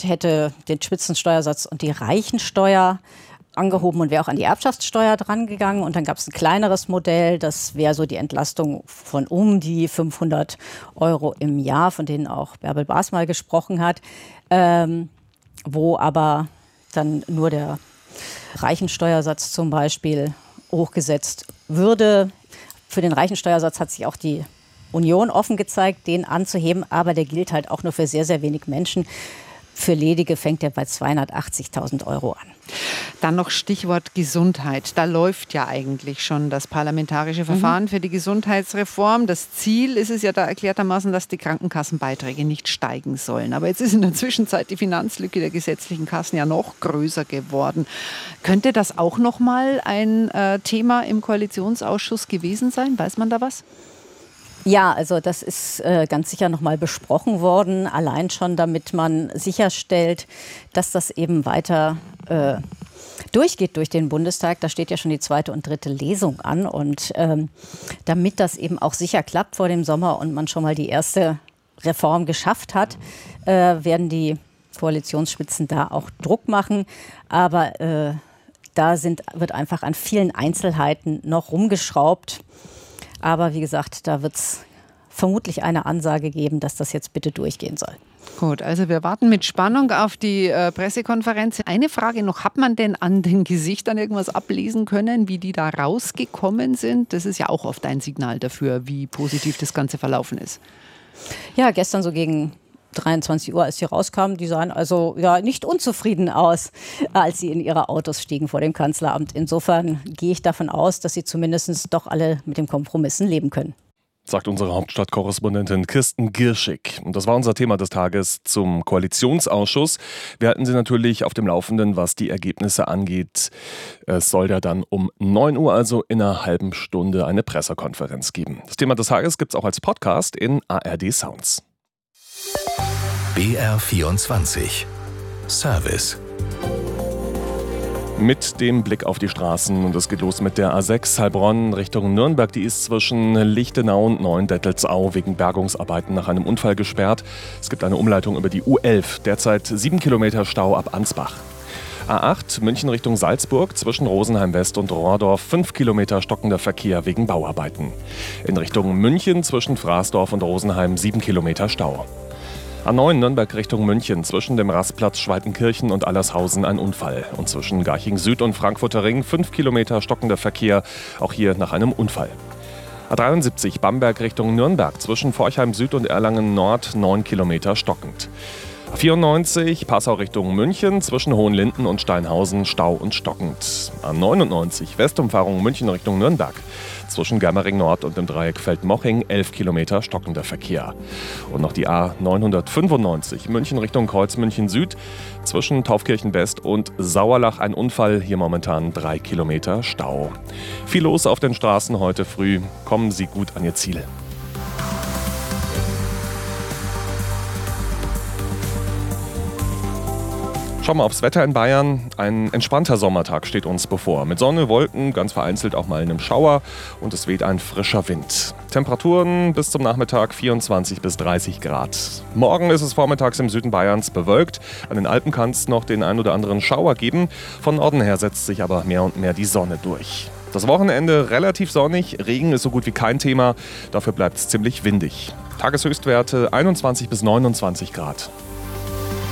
hätte den Spitzensteuersatz und die Reichensteuer angehoben und wäre auch an die Erbschaftssteuer drangegangen. Und dann gab es ein kleineres Modell, das wäre so die Entlastung von um die 500 Euro im Jahr, von denen auch Bärbel Baas mal gesprochen hat, wo aber dann nur der Reichensteuersatz zum Beispiel hochgesetzt würde. Für den Reichensteuersatz hat sich auch die Union offen gezeigt, den anzuheben, aber der gilt halt auch nur für sehr, sehr wenig Menschen. Für Ledige fängt er bei 280.000 Euro an. Dann noch Stichwort Gesundheit. Da läuft ja eigentlich schon das parlamentarische Verfahren für die Gesundheitsreform. Das Ziel ist es ja da erklärtermaßen, dass die Krankenkassenbeiträge nicht steigen sollen. Aber jetzt ist in der Zwischenzeit die Finanzlücke der gesetzlichen Kassen ja noch größer geworden. Könnte das auch noch mal ein Thema im Koalitionsausschuss gewesen sein? Weiß man da was? Ja, also das ist ganz sicher noch mal besprochen worden, allein schon, damit man sicherstellt, dass das eben weiter durchgeht durch den Bundestag. Da steht ja schon die 2. und 3. Lesung an und damit das eben auch sicher klappt vor dem Sommer und man schon mal die erste Reform geschafft hat, werden die Koalitionsspitzen da auch Druck machen, aber wird einfach an vielen Einzelheiten noch rumgeschraubt. Aber wie gesagt, da wird es vermutlich eine Ansage geben, dass das jetzt bitte durchgehen soll. Gut, also wir warten mit Spannung auf die Pressekonferenz. Eine Frage noch, hat man denn an den Gesichtern irgendwas ablesen können, wie die da rausgekommen sind? Das ist ja auch oft ein Signal dafür, wie positiv das Ganze verlaufen ist. Ja, gestern so gegen 23 Uhr, als sie rauskamen, die sahen also ja nicht unzufrieden aus, als sie in ihre Autos stiegen vor dem Kanzleramt. Insofern gehe ich davon aus, dass sie zumindest doch alle mit den Kompromissen leben können. Sagt unsere Hauptstadtkorrespondentin Kirsten Girschig. Und das war unser Thema des Tages zum Koalitionsausschuss. Wir halten Sie natürlich auf dem Laufenden, was die Ergebnisse angeht. Es soll ja dann um 9 Uhr, also in einer halben Stunde, eine Pressekonferenz geben. Das Thema des Tages gibt es auch als Podcast in ARD Sounds. BR24 Service. Mit dem Blick auf die Straßen, und es geht los mit der A6 Heilbronn Richtung Nürnberg. Die ist zwischen Lichtenau und Neuendettelsau wegen Bergungsarbeiten nach einem Unfall gesperrt. Es gibt eine Umleitung über die U11, derzeit 7 Kilometer Stau ab Ansbach. A8 München Richtung Salzburg zwischen Rosenheim West und Rohrdorf 5 Kilometer stockender Verkehr wegen Bauarbeiten. In Richtung München zwischen Fraßdorf und Rosenheim 7 Kilometer Stau. A9 Nürnberg Richtung München, zwischen dem Rastplatz Schweitenkirchen und Allershausen ein Unfall. Und zwischen Garching Süd und Frankfurter Ring 5 Kilometer stockender Verkehr, auch hier nach einem Unfall. A73 Bamberg Richtung Nürnberg, zwischen Forchheim Süd und Erlangen Nord 9 Kilometer stockend. A94 Passau Richtung München, zwischen Hohenlinden und Steinhausen Stau und stockend. A99 Westumfahrung München Richtung Nürnberg, zwischen Germering Nord und dem Dreieck Feldmoching 11 Kilometer stockender Verkehr. Und noch die A995 München Richtung Kreuzmünchen Süd, zwischen Taufkirchen West und Sauerlach ein Unfall, hier momentan 3 Kilometer Stau. Viel los auf den Straßen heute früh, kommen Sie gut an Ihr Ziel. Schauen wir aufs Wetter in Bayern. Ein entspannter Sommertag steht uns bevor. Mit Sonne, Wolken, ganz vereinzelt auch mal einem Schauer und es weht ein frischer Wind. Temperaturen bis zum Nachmittag 24 bis 30 Grad. Morgen ist es vormittags im Süden Bayerns bewölkt. An den Alpen kann es noch den ein oder anderen Schauer geben. Von Norden her setzt sich aber mehr und mehr die Sonne durch. Das Wochenende relativ sonnig, Regen ist so gut wie kein Thema. Dafür bleibt es ziemlich windig. Tageshöchstwerte 21 bis 29 Grad.